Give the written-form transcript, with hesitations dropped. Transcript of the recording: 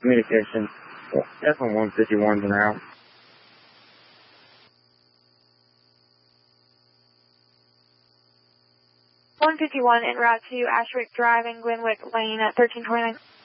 communication. Definitely 151's an out. .151 en route to Ashwick Drive and Glenwick Lane at 1329.